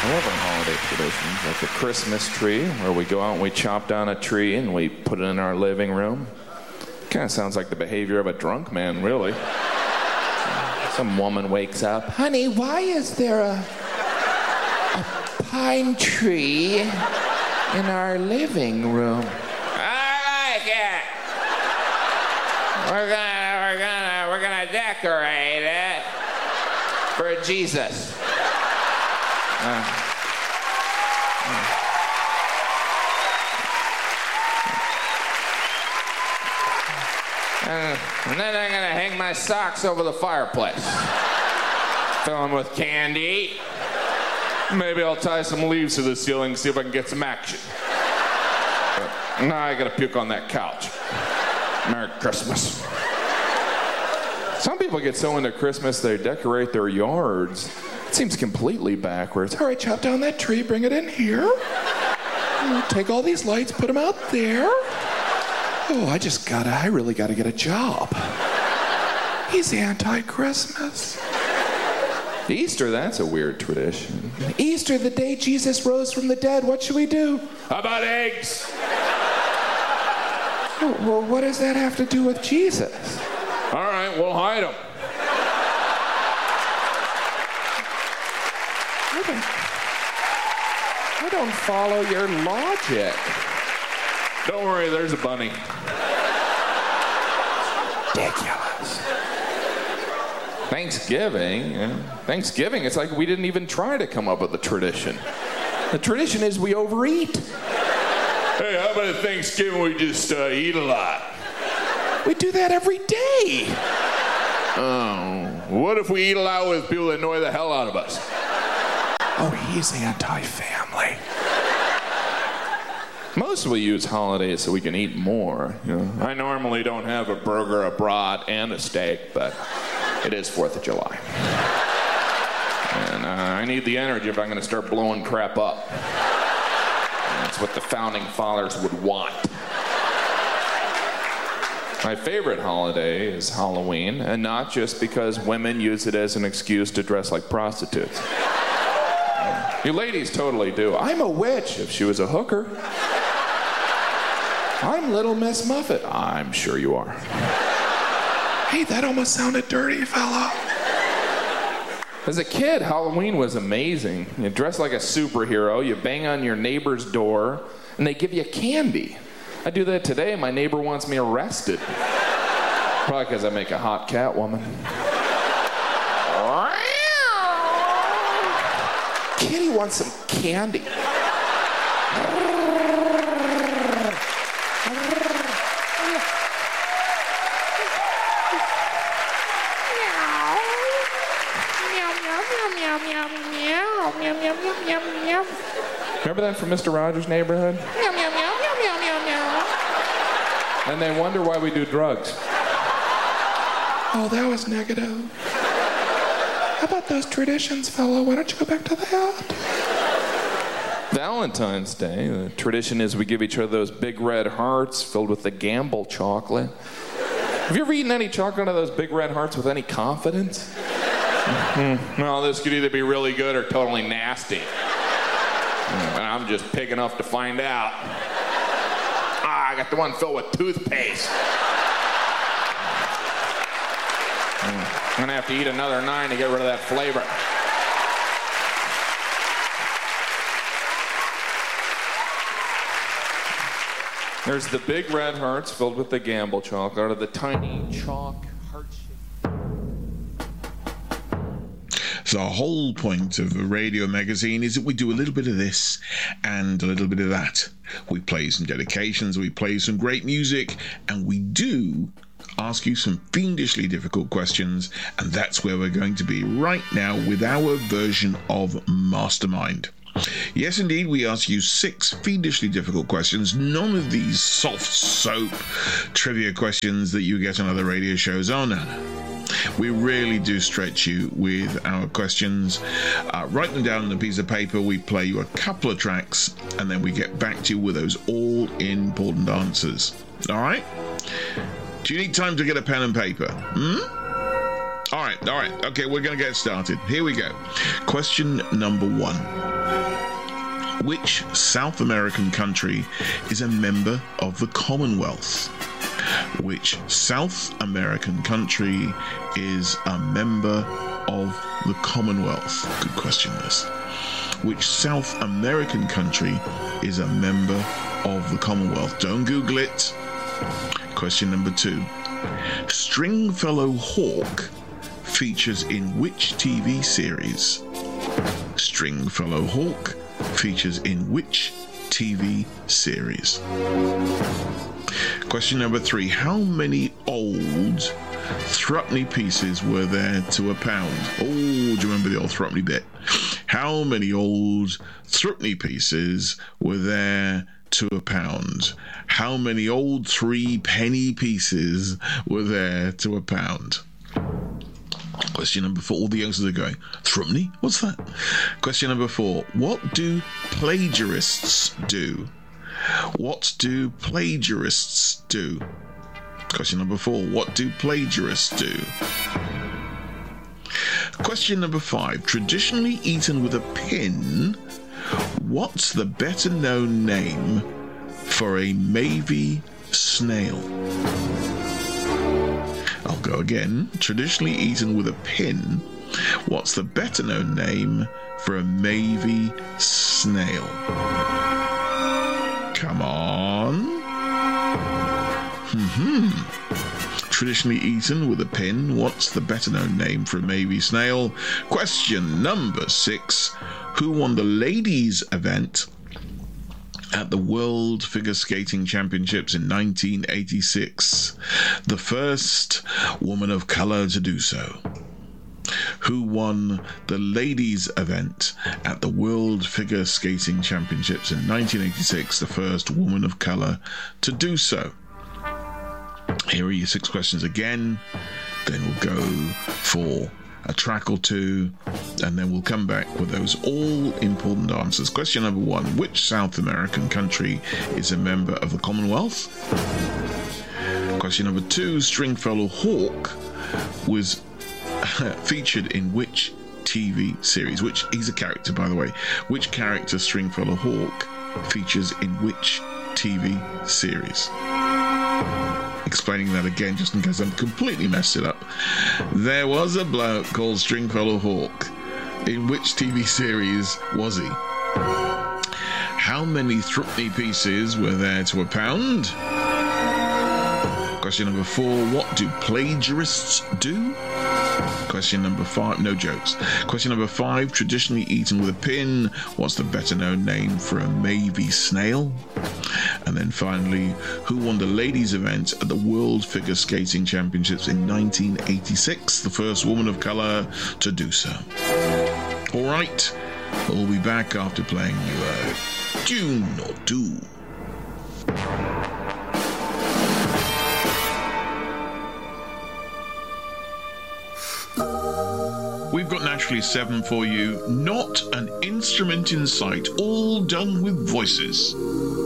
I love our holiday traditions, like the Christmas tree, where we go out and we chop down a tree and we put it in our living room. Kind of sounds like the behavior of a drunk man, really. Some woman wakes up, honey, why is there a pine tree in our living room? I like it. We're gonna decorate it for Jesus. And then I'm gonna hang my socks over the fireplace. Fill them with candy. Maybe I'll tie some leaves to the ceiling and see if I can get some action. But now I gotta puke on that couch. Merry Christmas. Some people get so into Christmas they decorate their yards. It seems completely backwards. All right, chop down that tree, bring it in here. Take all these lights, put them out there. Oh, I really gotta get a job. He's anti-Christmas. Easter, that's a weird tradition. Easter, the day Jesus rose from the dead, what should we do? How about eggs? Well, what does that have to do with Jesus? All right, we'll hide them. I don't follow your logic. Don't worry, there's a bunny. Ridiculous. Thanksgiving, it's like we didn't even try to come up with a tradition. The tradition is we overeat. Hey, how about at Thanksgiving we just eat a lot? We do that every day. Oh, what if we eat a lot with people that annoy the hell out of us? Oh, he's anti-family. Most we use holidays so we can eat more. I normally don't have a burger, a brat, and a steak, but it is 4th of July. And I need the energy if I'm going to start blowing crap up. That's what the founding fathers would want. My favorite holiday is Halloween, and not just because women use it as an excuse to dress like prostitutes. You ladies totally do. I'm a witch if she was a hooker. I'm Little Miss Muffet. I'm sure you are. Hey, that almost sounded dirty, fella. As a kid, Halloween was amazing. You dress like a superhero, you bang on your neighbor's door, and they give you candy. I do that today, my neighbor wants me arrested. Probably because I make a hot cat woman. Kitty wants some candy. Remember that from Mr. Rogers' Neighborhood? And they wonder why we do drugs. Oh, that was negative. How about those traditions, fella? Why don't you go back to that? Valentine's Day, the tradition is we give each other those big red hearts filled with the Gamble chocolate. Have you ever eaten any chocolate out of those big red hearts with any confidence? Well, this could either be really good or totally nasty. And I'm just pig enough to find out. I got the one filled with toothpaste. I'm gonna have to eat another 9 to get rid of that flavor. There's the big red hearts filled with the Gamble chocolate, or the tiny chalk heart-shaped. So the whole point of a radio magazine is that we do a little bit of this and a little bit of that. We play some dedications, we play some great music, and we do ask you some fiendishly difficult questions, and that's where we're going to be right now with our version of Mastermind. Yes, indeed, we ask you 6 fiendishly difficult questions. None of these soft soap trivia questions that you get on other radio shows. Oh, no. We really do stretch you with our questions. Write them down on a piece of paper. We play you a couple of tracks, and then we get back to you with those all-important answers. All right? Do you need time to get a pen and paper? All right. Okay, we're going to get started. Here we go. Question number 1. Which South American country is a member of the Commonwealth? Which South American country is a member of the Commonwealth? Good question, this. Which South American country is a member of the Commonwealth? Don't Google it. Question number 2. Stringfellow Hawk features in which TV series? Stringfellow Hawk features in which TV series? Question number 3. How many old threepenny pieces were there to a pound? Oh, do you remember the old threepenny bit? How many old threepenny pieces were there to a pound? How many old 3 penny pieces were there to a pound? Question number 4. All the youngsters are going, threepenny? What's that? Question number 4. What do plagiarists do? What do plagiarists do? Question number 4. What do plagiarists do? Question number 5. Traditionally eaten with a pin, what's the better known name for a Mavie snail? I'll go again. Traditionally eaten with a pin, what's the better known name for a Mavie snail? Come on. Traditionally eaten with a pin, what's the better known name for a Mavie snail? Question number 6. Who won the ladies' event at the World Figure Skating Championships in 1986? The first woman of color to do so. Who won the ladies' event at the World Figure Skating Championships in 1986? The first woman of color to do so. Here are your 6 questions again. Then we'll go for a track or 2, and then we'll come back with those all-important answers. Question number 1. Which South American country is a member of the Commonwealth? Question number 2. Stringfellow Hawk was featured in which TV series? He's a character, by the way. Which character, Stringfellow Hawk, features in which TV series? Explaining that again, just in case I'm completely messed it up. There was a bloke called Stringfellow Hawk. In which TV series was he? How many threepenny pieces were there to a pound? Question number 4. What do plagiarists do? Question number 5. No jokes. Question number 5. Traditionally eaten with a pin. What's the better known name for a Mavie snail? And then finally, who won the ladies' event at the World Figure Skating Championships in 1986? The first woman of color to do so. All right, we'll be back after playing you a tune or two. We've got Naturally 7 for you. Not an instrument in sight, all done with voices.